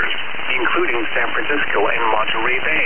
waters, including San Francisco and Monterey Bay.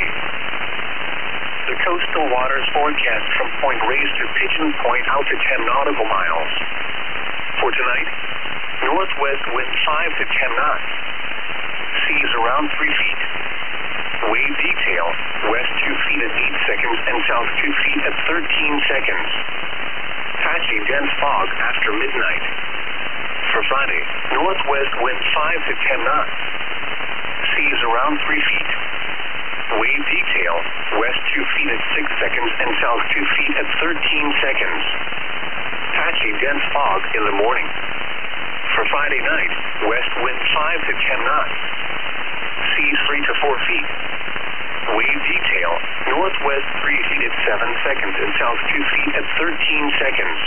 The coastal waters forecast from Point Reyes to Pigeon Point out to 10 nautical miles. For tonight, northwest wind 5 to 10 knots. Seas around 3 feet. Wave detail, west 2 feet at 8 seconds and south 2 feet at 13 seconds. Patchy dense fog after midnight. For Friday, northwest wind 5 to 10 knots. Seas around 3 feet. Wave detail, west 2 feet at 6 seconds and south 2 feet at 13 seconds. Patchy dense fog in the morning. For Friday night, west wind 5 to 10 knots. Seas 3 to 4 feet. Wave detail, northwest 3 feet at 7 seconds and south 2 feet at 13 seconds.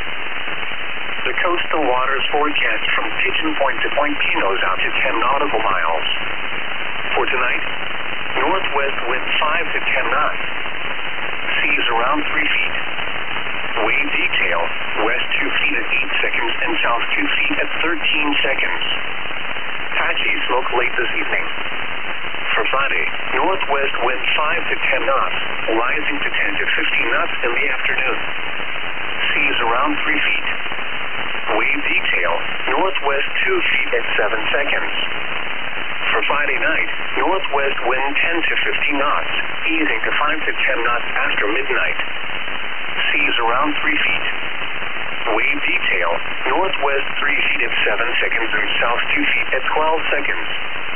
The coastal waters forecast from Pigeon Point to Point Pinos out to 10 nautical miles. For tonight, northwest wind 5 to 10 knots. Seas around 3 feet. Wave detail, west 2 feet at 8 seconds and south 2 feet at 13 seconds. Patchy smoke late this evening. For Friday, northwest wind 5 to 10 knots, rising to 10 to 15 knots in the afternoon. Seas around 3 feet. Wave detail, northwest 2 feet at 7 seconds. For Friday night, northwest wind 10 to 15 knots, easing to 5 to 10 knots after midnight. Seas around 3 feet. Wave detail, northwest 3 feet at 7 seconds and south 2 feet at 12 seconds.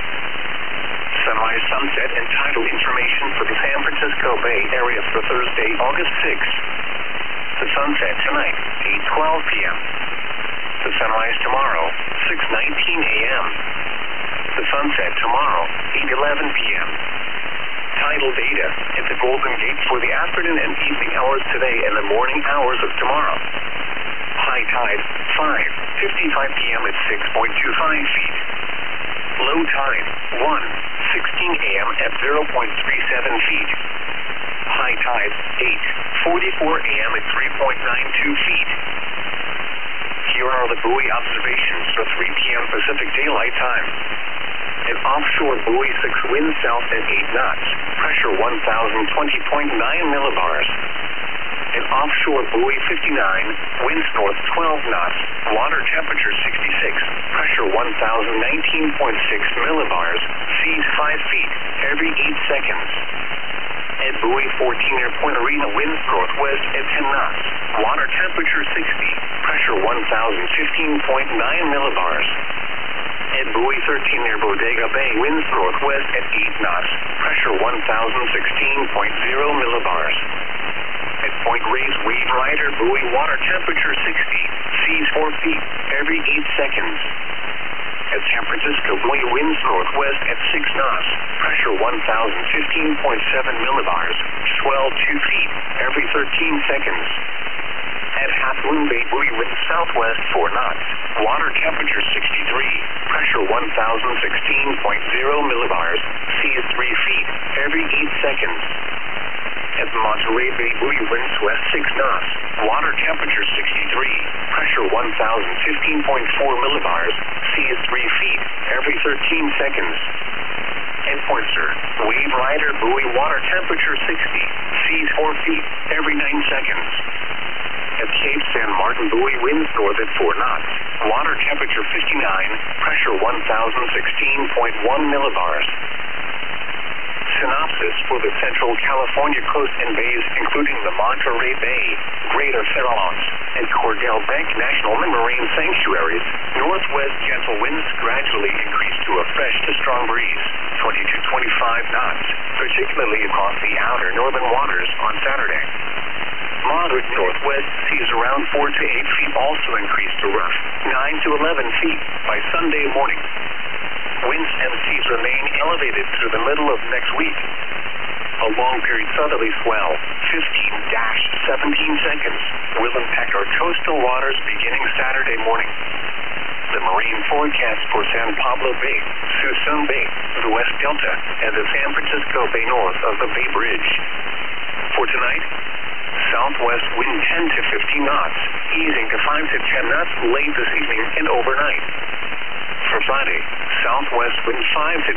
Sunrise, sunset, and tidal information for the San Francisco Bay Area for Thursday, August 6th. The sunset tonight, 8:12 p.m. The sunrise tomorrow, 6:19 a.m. The sunset tomorrow, 8:11 p.m. Tidal data at the Golden Gate for the afternoon and evening hours today and the morning hours of tomorrow. High tide, 5:55 p.m. at 6.25 feet. Low tide, 1:16 a.m. at 0.37 feet. High tide, 8:44 a.m. at 3.92 feet. Here are the buoy observations for 3 p.m. Pacific Daylight Time. An offshore buoy 6 wind south at 8 knots, pressure 1,020.9 millibars. An offshore buoy 59, winds north 12 knots, water temperature 66, pressure 1,019.6 millibars, seas 5 feet, every 8 seconds. At buoy 14 near Point Arena, winds northwest at 10 knots, water temperature 60, pressure 1,015.9 millibars. At buoy 13 near Bodega Bay, winds northwest at 8 knots, pressure 1,016.0 millibars. At Point Reyes, wave rider, buoy, water temperature 60, seas 4 feet, every 8 seconds. At San Francisco, buoy, winds northwest at 6 knots, pressure 1,015.7 millibars, swell 2 feet, every 13 seconds. At Half Moon Bay, buoy, winds southwest 4 knots, water temperature 63, pressure 1,016.0 millibars, seas 3 feet, every 8 seconds. At Monterey Bay, buoy, winds west 6 knots, water temperature 63, pressure 1,015.4 millibars, seas 3 feet, every 13 seconds. At Pointer, wave rider, buoy, water temperature 60, seas 4 feet, every 9 seconds. At Cape San Martin, buoy, winds north at 4 knots, water temperature 59, pressure 1,016.1 millibars. Synopsis for the Central California coast and bays, including the Monterey Bay, Greater Farallones, and Cordell Bank National Marine Sanctuaries. Northwest gentle winds gradually increase to a fresh to strong breeze, 20 to 25 knots, particularly across the outer northern waters on Saturday. Moderate northwest seas around 4 to 8 feet also increase to rough, 9 to 11 feet by Sunday morning. Winds and seas remain elevated through the middle of next week. A long-period southerly swell, 15-17 seconds, will impact our coastal waters beginning Saturday morning. The marine forecast for San Pablo Bay, Suisun Bay, the West Delta, and the San Francisco Bay north of the Bay Bridge. For tonight, southwest wind 10 to 15 knots, easing to 5 to 10 knots late this evening and overnight. For Friday, southwest wind 5 to